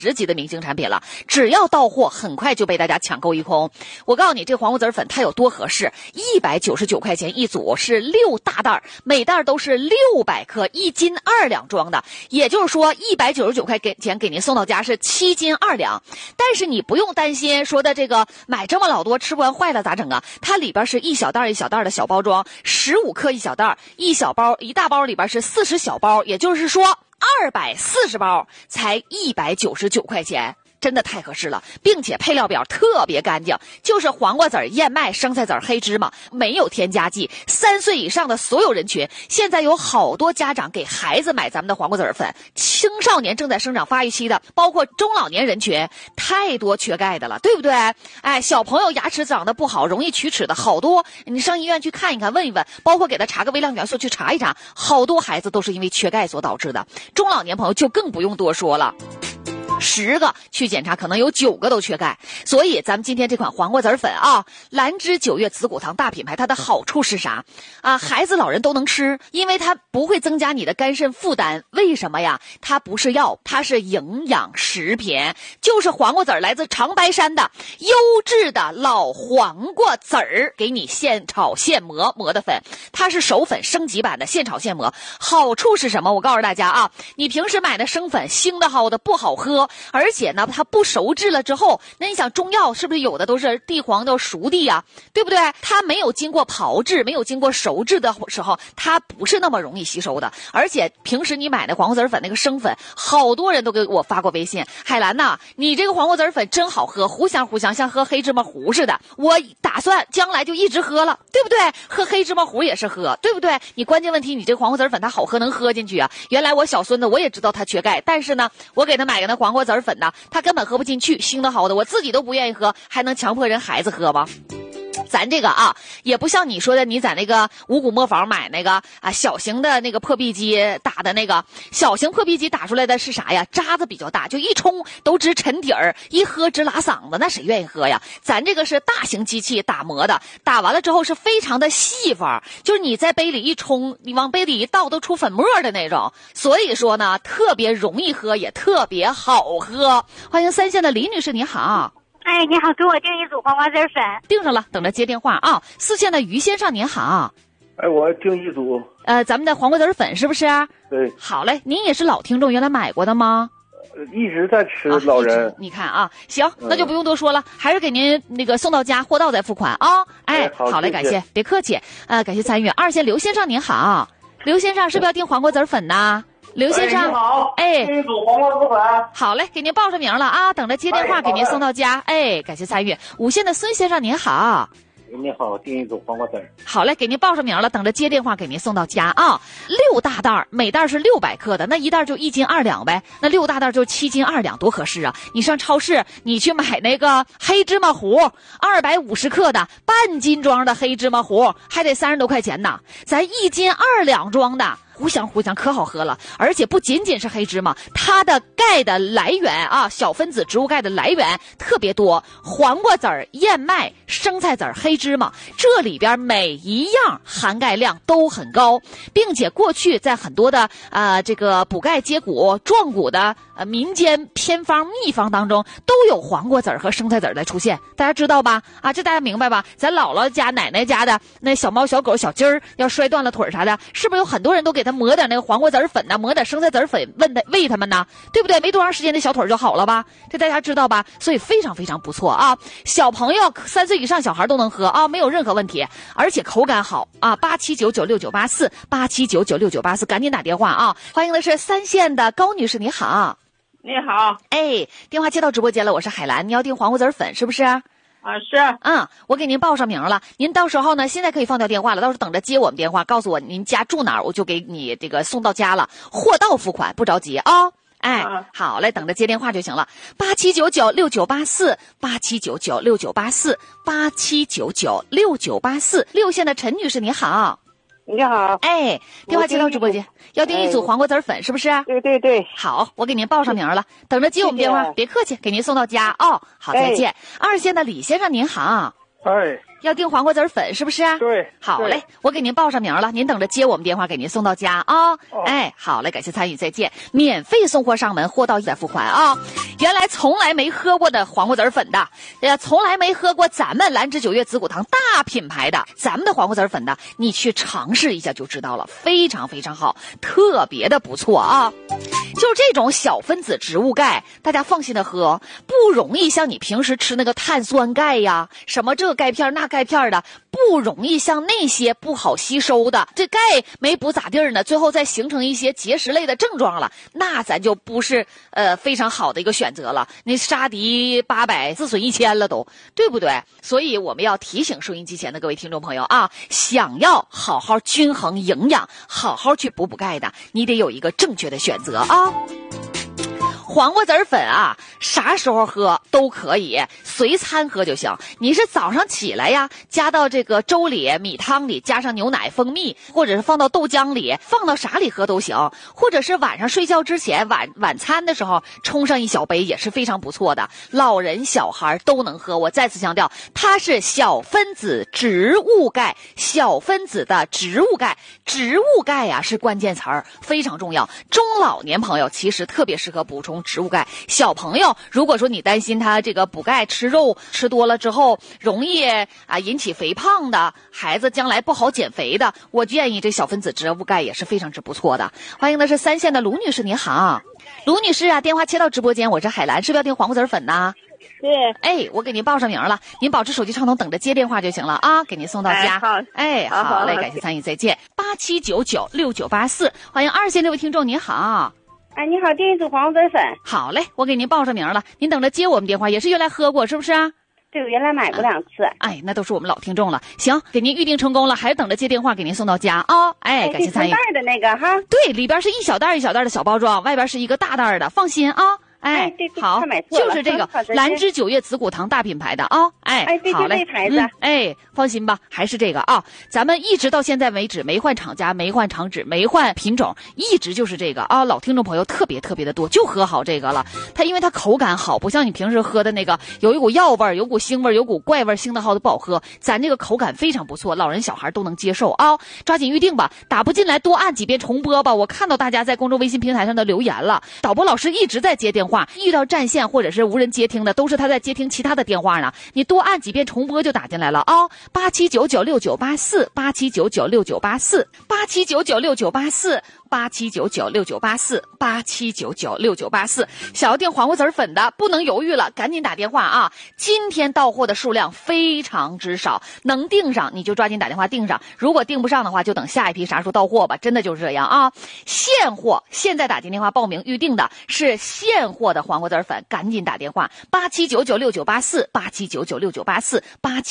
10级的明星产品了，只要到货，很快就被大家抢购一空。我告诉你，这黄瓜籽粉它有多合适，199块钱一组，是6大袋，每袋都是600克，1斤2两装的，也就是说199块钱给您送到家是7斤2两。但是你不用担心说的这个买这么老多吃不完坏了咋整啊？它里边是一小袋一小袋的小包装，15克一小袋，一大包里边是40小包，也就是说240包才199块钱。真的太合适了，并且配料表特别干净，就是黄瓜籽、燕麦、生菜籽、黑芝麻，没有添加剂。3岁以上的所有人群，现在有好多家长给孩子买咱们的黄瓜籽粉，青少年正在生长发育期的，包括中老年人群，太多缺钙的了，对不对？哎，小朋友牙齿长得不好，容易龋齿的好多，你上医院去看一看，问一问，包括给他查个微量元素去查一查，好多孩子都是因为缺钙所导致的。中老年朋友就更不用多说了。10个去检查，可能有9个都缺钙，所以咱们今天这款黄瓜籽粉啊，兰芝9月紫骨堂大品牌，它的好处是啥啊？孩子老人都能吃，因为它不会增加你的肝肾负担。为什么呀？它不是药，它是营养食品，就是黄瓜籽来自长白山的优质的老黄瓜籽儿，给你现炒现磨的粉，它是熟粉升级版的现炒现磨。好处是什么？我告诉大家啊，你平时买的生粉腥的好的不好喝。而且呢，它不熟制了之后，那你想中药是不是有的都是地黄都熟地呀，对不对？它没有经过炮制，没有经过熟制的时候，它不是那么容易吸收的。而且平时你买的黄瓜籽粉那个生粉，好多人都给我发过微信，海兰呐，你这个黄瓜籽粉真好喝，糊香糊香，像喝黑芝麻糊似的。我打算将来就一直喝了，对不对？喝黑芝麻糊也是喝，对不对？你关键问题，你这个黄瓜籽粉它好喝，能喝进去啊？原来我小孙子我也知道他缺钙，但是呢，我给他买个那黄瓜籽粉呢，他根本喝不进去，腥的好的我自己都不愿意喝，还能强迫人孩子喝吗？咱这个啊，也不像你说的，你在那个五谷磨坊买那个啊小型的那个破壁机打的那个小型破壁机打出来的是啥呀？渣子比较大，就一冲都直沉底儿，一喝直拉嗓子，那谁愿意喝呀？咱这个是大型机器打磨的，打完了之后是非常的细法，就是你在杯里一冲，你往杯里一倒都出粉末的那种，所以说呢，特别容易喝，也特别好喝。欢迎3线的李女士，你好。 哎，你好，给我订一组黄瓜籽粉。 订上了，等着接电话啊。4线的于先生您好。 哎，我订一组。 咱们的黄瓜籽粉是不是？ 对。 好嘞，您也是老听众，原来买过的吗？ 一直在吃老人。 你看啊，行，那就不用多说了，还是给您那个送到家，货到再付款啊。哎，好嘞，感谢，别客气。感谢参与。2线刘先生您好，刘先生是不是要订黄瓜籽粉呢？刘先生， 你好， 哎， 订一组黄瓜籽粉。 好嘞，给您报上名了啊，等着接电话给您送到家。哎，感谢参与。5线的孙先生您好。 你好，订一组黄瓜籽。 好嘞，给您报上名了，等着接电话给您送到家啊。6大袋，每袋是600克的，那一袋就1斤2两呗，那6大袋就7斤2两，多合适啊！你上超市，你去买那个黑芝麻糊，250克的半斤装的黑芝麻糊，还得30多块钱呢。咱1斤2两装的。糊香糊香，可好喝了，而且不仅仅是黑芝麻，它的钙的来源啊，小分子植物钙的来源特别多，黄瓜籽、燕麦、生菜籽、黑芝麻，这里边每一样含钙量都很高，并且过去在很多的这个补钙接骨壮骨的民间偏方秘方当中都有黄瓜籽和生菜籽的出现，大家知道吧？啊，这大家明白吧？咱姥姥家奶奶家的那小猫小狗小鸡儿要摔断了腿啥的，是不是有很多人都给它磨点那个黄瓜籽粉呢，磨点生菜籽粉喂它们呢，对不对？没多长时间那小腿就好了吧？这大家知道吧？所以非常非常不错啊！小朋友3岁以上小孩都能喝啊，没有任何问题，而且口感好啊！87996984，87996984，赶紧打电话啊！欢迎的是3线的高女士，你好。 你好， 哎，电话接到直播间了，我是海兰，你要订黄瓜籽粉是不是？ 是。 我给您报上名了，您到时候呢，现在可以放掉电话了，到时候等着接我们电话，告诉我您家住哪儿，我就给你这个送到家了，货到付款，不着急啊。哎，好嘞，等着接电话就行了。87996984，87996984，87996984。6线的陈女士你好。 你好， 哎，电话接到直播间，要订一组黄瓜籽粉是不是？ 对对对。 好，我给您报上名了，等着接我们电话，别客气，给您送到家哦。好，再见。2线的李先生您好。 哎， 要订黄瓜子粉是不是？ 对， 好嘞，我给您报上名了，您等着接我们电话，给您送到家啊。哎，好嘞，感谢参与，再见。免费送货上门，货到再付款啊。原来从来没喝过的黄瓜子粉的，从来没喝过咱们兰芝九月紫骨堂大品牌的咱们的黄瓜子粉的，你去尝试一下就知道了，非常非常好，特别的不错啊。就是这种小分子植物钙，大家放心的喝，不容易像你平时吃那个碳酸钙呀，什么这钙片那钙片的，不容易像那些不好吸收的，这钙没补咋地呢，最后再形成一些结石类的症状了，那咱就不是非常好的一个选择了，那杀敌800自损1000了都，对不对？所以我们要提醒收音机前的各位听众朋友啊，想要好好均衡营养，好好去补钙的，你得有一个正确的选择啊。黄瓜子粉啊，啥时候喝都可以，随餐喝就行。你是早上起来呀，加到这个粥里、米汤里，加上牛奶、蜂蜜，或者是放到豆浆里，放到啥里喝都行。或者是晚上睡觉之前，晚餐的时候冲上一小杯也是非常不错的。老人小孩都能喝。我再次强调，它是小分子植物钙，小分子的植物钙，植物钙呀是关键词儿，非常重要。中老年朋友其实特别适合补充植物钙，小朋友如果说你担心他这个补钙吃肉吃多了之后容易引起肥胖的孩子，将来不好减肥的，我建议这小分子植物钙也是非常之不错的。欢迎的是3线的卢女士，您好。卢女士啊，电话切到直播间，我是海兰，是不是要订黄瓜子粉呢？ 对。 哎，我给您报上名了，您保持手机畅通，等着接电话就行了啊，给您送到家。好嘞，感谢参与，再见。87996984，欢迎2线这位听众，您好。 哎，你好，订一组黄瓜子粉。 好嘞，我给您报上名了，您等着接我们电话，也是原来喝过是不是啊？ 对，我原来买过2次。 哎，那都是我们老听众了。行，给您预定成功了，还是等着接电话给您送到家啊。哎，感谢参与。 袋的那个哈。 对，里边是一小袋一小袋的小包装，外边是一个大袋的，放心啊。哎， 对， 好，就是这个兰芝九月紫骨堂大品牌的啊。哎，好嘞， 这牌子。 哎，放心吧，还是这个啊。咱们一直到现在为止没换厂家，没换厂址，没换品种，一直就是这个啊。老听众朋友特别的多，就喝好这个了。因为它口感好，不像你平时喝的那个有一股药味儿，有股腥味儿，有股怪味儿，腥的好的不好喝。咱这个口感非常不错，老人小孩都能接受啊。抓紧预定吧，打不进来多按几遍重播吧。我看到大家在公众微信平台上的留言了，导播老师一直在接电话。遇到占线或者是无人接听的，都是他在接听其他的电话呢。你多按几遍重播就打进来了啊！87996984 87996984 87996984 87996984 87996984，想要订黄瓜子粉的不能犹豫了，赶紧打电话啊！今天到货的数量非常之少，能订上你就抓紧打电话订上，如果订不上的话就等下一批啥时候到货吧，真的就是这样啊！现货现在打进电话报名预定的是现货的黄瓜子粉，赶紧打电话87996984 87996984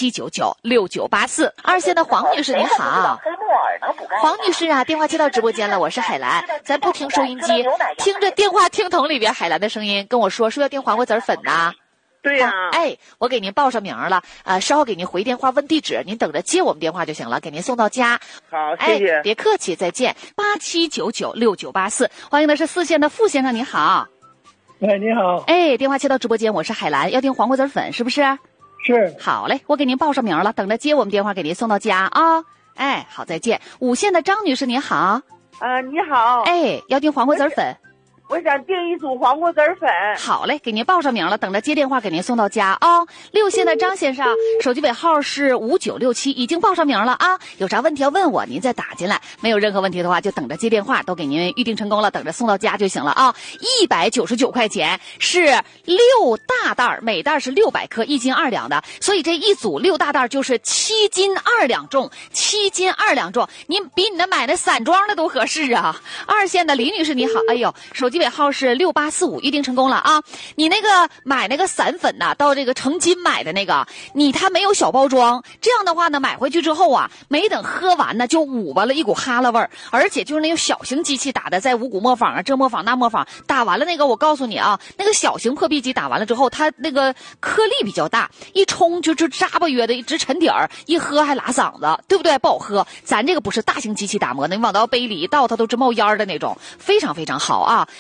87996984。2线的黄女士您好。黄女士啊，电话接到直播间了，我是海兰，咱不听收音机，听着电话听筒里边海兰的声音跟我说要订黄瓜子粉呢。 对呀。 哎，我给您报上名了，稍后给您回电话问地址，您等着接我们电话就行了，给您送到家。 好，谢谢。 哎，别客气，再见。87996984，欢迎的是4线的傅先生，你好。 哎，你好。 哎，电话接到直播间，我是海兰，要订黄瓜子粉是不是？ 是。 好嘞，我给您报上名了，等着接我们电话给您送到家啊。哎，好，再见。5线的张女士您好。 你好。 哎，要订黄瓜子粉。 我想订一组黄瓜子粉。 好嘞，给您报上名了，等着接电话给您送到家啊。6线的张先生，手机尾号是5967，已经报上名了啊。有啥问题要问我，您再打进来。没有任何问题的话，就等着接电话，都给您预定成功了，等着送到家就行了啊。199块钱是6大袋，每袋是600克，1斤2两的，所以这一组6大袋就是7斤2两重，7斤2两重，你比你那买那散装的都合适啊。2线的李女士你好，哎呦，手机尾号是6845，预定成功了啊！你那个买那个散粉呐，到这个成斤买的那个，它没有小包装，这样的话呢，买回去之后啊，没等喝完呢，就捂巴了一股哈喇味儿，而且就是那种小型机器打的，在五谷磨坊啊，这磨坊那磨坊打完了那个，我告诉你啊，那个小型破壁机打完了之后，它那个颗粒比较大，一冲就扎巴约的，一直沉底儿，一喝还拉嗓子，对不对？不好喝。咱这个不是大型机器打磨的，你往到杯里一倒，它都直冒烟的那种，非常非常好啊！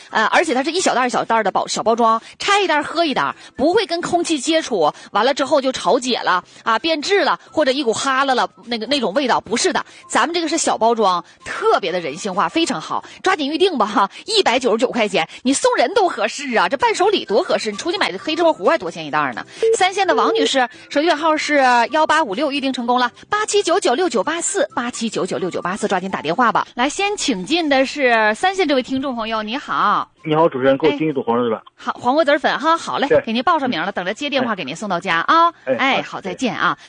而且它是一小袋一小袋的小包装，拆一袋喝一袋，不会跟空气接触，完了之后就潮解了啊，变质了，或者一股哈喇了那种味道，不是的，咱们这个是小包装，特别的人性化，非常好，抓紧预定吧哈，199块钱，你送人都合适啊，这伴手礼多合适，你出去买的黑芝麻糊还多钱一袋呢。3线的王女士，手机远号是1856，预定成功了，87996984，87996984，抓紧打电话吧。来，先请进的是3线这位听众朋友，你好。 你好，主持人，给我订一组黄瓜子粉。 好，黄瓜子粉哈，好嘞，给您报上名了，等着接电话给您送到家啊。好，再见啊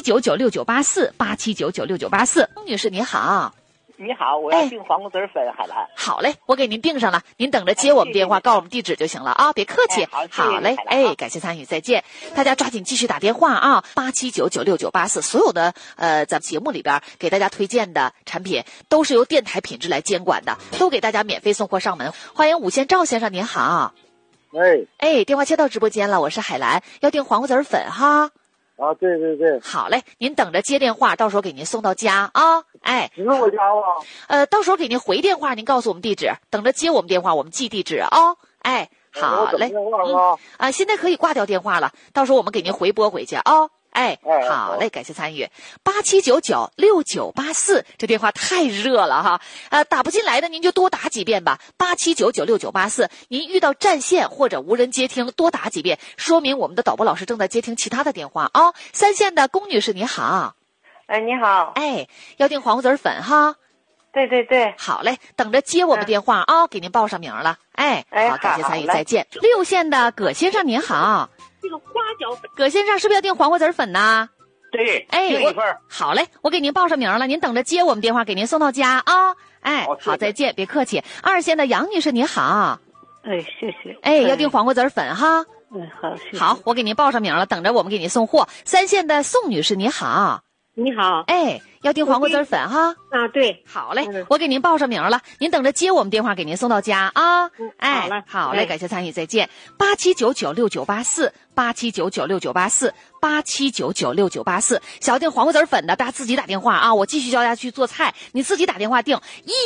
，87996984，87996984，翁女士你好。 你好，我要订黄瓜子粉，海兰。 好嘞，我给您订上了，您等着接我们电话，告诉我们地址就行了啊，别客气。好嘞，感谢参与，再见。大家抓紧继续打电话啊，87996984，所有的咱们节目里边给大家推荐的产品都是由电台品质来监管的，都给大家免费送货上门。欢迎5线赵先生，您好。电话接到直播间了，我是海兰，要订黄瓜子粉哈。 啊，对。 好嘞，您等着接电话，到时候给您送到家啊。 你是我家吗？ 到时候给您回电话，您告诉我们地址，等着接我们电话，我们记地址啊。好嘞。现在可以挂掉电话了，到时候我们给您回拨回去啊。好嘞，感谢参与。87996984，这电话太热了哈，打不进来的您就多打几遍吧。87996984，您遇到占线或者无人接听，多打几遍，说明我们的导播老师正在接听其他的电话啊。3线的龚女士你好。 你好。 要订黄瓜子粉哈。 对。 好嘞，等着接我们电话啊，给您报上名了。好，感谢参与，再见。6线的葛先生您好。 这个花椒粉， 葛先生是不是要订黄瓜子粉呢？ 对，订一份。 好嘞，我给您报上名了，您等着接我们电话，给您送到家啊。好，再见，别客气。2线的杨女士你好。 谢谢。 要订黄瓜子粉哈。 好，谢谢。 好，我给您报上名了，等着我们给您送货。3线的宋女士你好。 你好。 要订黄瓜子粉哈。 对。 好嘞，我给您报上名了，您等着接我们电话，给您送到家啊。好嘞，感谢参与，再见。87996984，87996984，87996984，想要订黄瓜子粉的，大家自己打电话啊，我继续教大家去做菜，你自己打电话订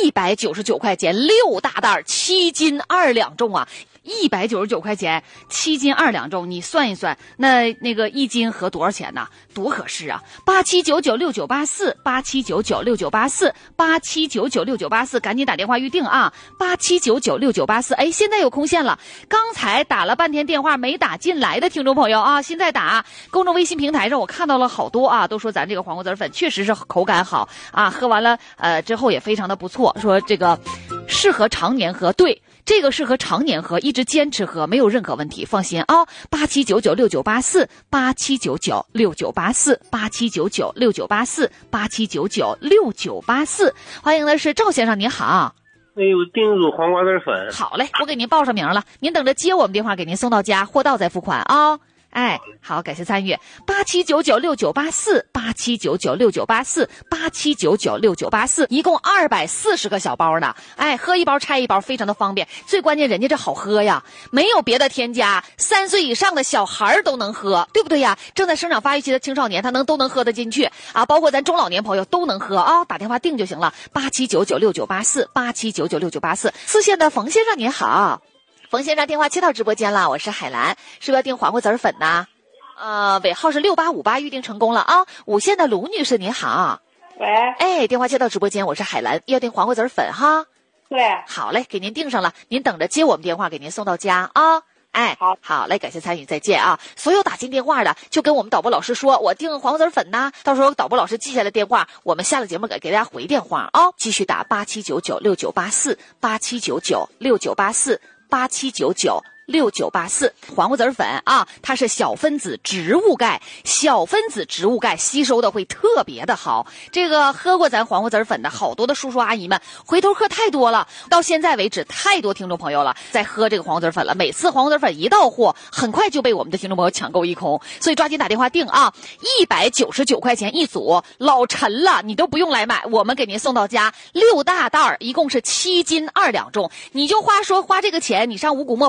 ，199块钱6大袋，7斤2两重啊。199块钱，7斤2两重，你算一算，那个1斤合多少钱呢？多合适啊！87996984，87996984，87996984，赶紧打电话预定啊！87996984，现在有空线了。刚才打了半天电话没打进来的听众朋友啊，现在打。公众微信平台上我看到了好多啊，都说咱这个黄瓜子粉确实是口感好啊，喝完了之后也非常的不错，说这个适合常年喝，对。这个适合常年喝，一直坚持喝，没有任何问题，放心啊！87996984，87996984，87996984，欢迎的是赵先生，您好。 我订一组黄瓜子粉。 好嘞，我给您报上名了，您等着接我们电话，给您送到家，货到再付款啊。好，感谢参与。87996984，87996984，87996984，一共240个小包呢。喝一包拆一包，非常的方便。最关键人家这好喝呀，没有别的添加，3岁以上的小孩都能喝，对不对呀？正在生长发育期的青少年，他都能喝得进去啊，包括咱中老年朋友都能喝啊。打电话订就行了，87996984，87996984。4线的冯先生您好。冯先生电话接到直播间了，我是海兰，是不是要订黄瓜子粉呢？尾号是6858，预定成功了啊。5线的卢女士您好。 喂。 电话接到直播间，我是海兰，要订黄瓜子粉哈。 对。 好嘞，给您订上了，您等着接我们电话，给您送到家啊。好嘞，感谢参与，再见啊！所有打进电话的，就跟我们导播老师说，我订黄瓜子粉呢，到时候导播老师记下来电话，我们下了节目给大家回电话啊。继续打87996984，87996984，87996984，黄瓜子粉啊，它是小分子植物钙，小分子植物钙吸收的会特别的好。这个喝过咱黄瓜子粉的好多的叔叔阿姨们，回头客太多了，到现在为止太多听众朋友了在喝这个黄瓜子粉了。每次黄瓜子粉一到货，很快就被我们的听众朋友抢购一空，所以抓紧打电话订啊！199块钱一组，老沉了，你都不用来买，我们给您送到家，6大袋，一共是7斤2两重。你就花这个钱，你上五谷磨坊买那个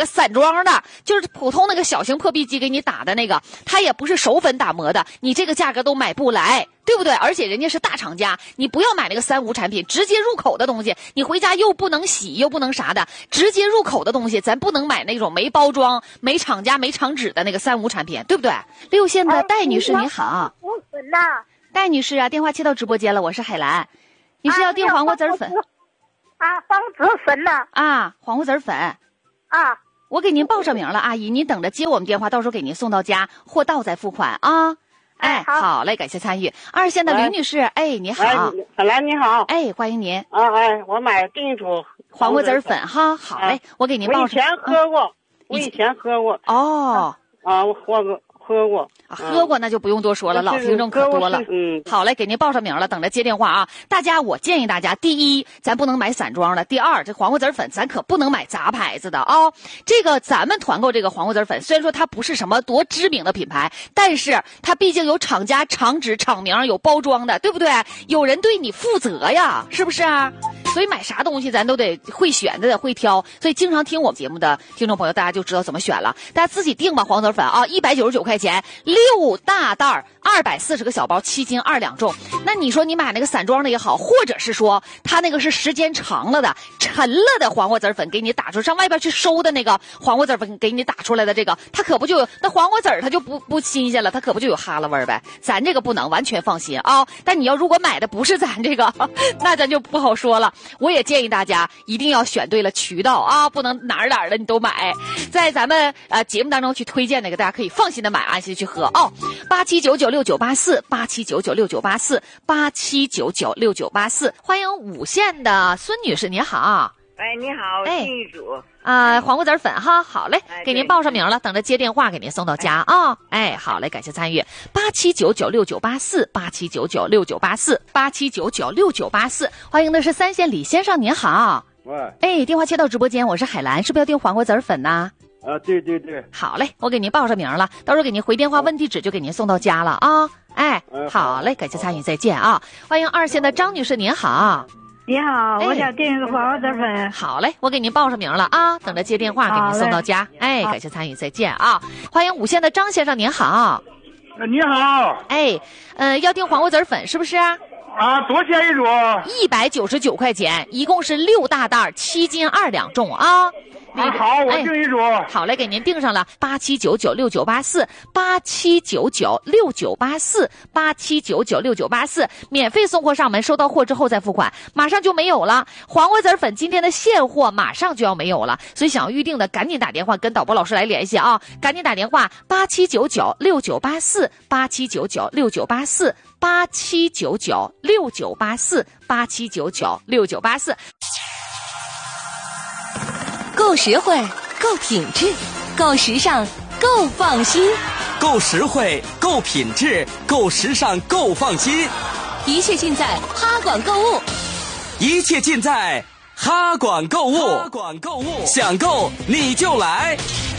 散装的，就是普通那个小型破壁机给你打的那个，它也不是手粉打磨的，你这个价格都买不来，对不对？而且人家是大厂家，你不要买那个三无产品，直接入口的东西，你回家又不能洗又不能啥的，直接入口的东西咱不能买那种没包装没厂家没厂址的那个三无产品，对不对？6线的戴女士你好。戴女士啊，电话接到直播间了，我是海兰。你是要订黄瓜籽粉？ 黄瓜籽粉呢？ 黄瓜籽粉。我给您报上名了，阿姨，您等着接我们电话，到时候给您送到家，货到再付款啊。好嘞，感谢参与。2线的吕女士，你好。 海兰你好。 欢迎您。 我买定主黄瓜籽粉哈，好嘞，我给您报上。 我以前喝过。我喝过。 喝过那就不用多说了，老听众可多了。好嘞，给您报上名了，等着接电话啊。大家，我建议大家，第一，咱不能买散装的；第二，这黄瓜籽粉咱可不能买杂牌子的啊。这个咱们团购这个黄瓜籽粉，虽然说它不是什么多知名的品牌，但是它毕竟有厂家、厂址、厂名，有包装的，对不对？有人对你负责呀，是不是啊？所以买啥东西咱都得会选，得会挑。所以经常听我们节目的听众朋友，大家就知道怎么选了。大家自己订吧，黄籽粉啊，199块钱，6大袋，240个小包，7斤2两重。那你说你买那个散装的也好，或者是说它那个是时间长了的、沉了的黄瓜籽粉，给你打出上外边去收的那个黄瓜籽粉给你打出来的这个，它可不就有那黄瓜籽它就不新鲜了，它可不就有哈喇味儿呗？咱这个不能完全放心啊。但你要如果买的不是咱这个，那咱就不好说了。我也建议大家一定要选对了渠道啊，不能哪儿的你都买，在咱们节目当中去推荐那个，大家可以放心的买，安心去喝哦。87996984，87996984，87996984。欢迎5线的孙女士，您好。 你好，金玉主。 黄瓜籽粉哈，好嘞，给您报上名了，等着接电话给您送到家啊。好嘞，感谢参与。87996984，87996984，87996984。欢迎的是3线李先生，您好。 喂。 电话接到直播间，我是海兰，是不是要订黄瓜籽粉呢？ 对。 好嘞，我给您报上名了，到时候给您回电话问地址，就给您送到家了啊。好嘞，感谢参与，再见啊。欢迎2线的张女士，您好。 你好，我想订一个黄瓜籽粉。 好嘞，我给您报上名了啊，等着接电话给您送到家。感谢参与，再见啊。欢迎5线的张先生，您好。 你好。 要订黄瓜籽粉是不是？ 多少钱一组 ？199块钱，一共是6大袋，7斤2两重啊。 好，我订一组。 好嘞，给您订上了，87996984，87996984，87996984，免费送货上门，收到货之后再付款，马上就没有了。黄瓜籽粉今天的现货马上就要没有了，所以想要预定的赶紧打电话跟导播老师来联系啊，赶紧打电话87996984，87996984，87996984，87996984。 够实惠，够品质，够时尚，够放心。 够实惠，够品质，够时尚，够放心。 一切尽在哈管购物， 一切尽在哈管购物。想购你就来。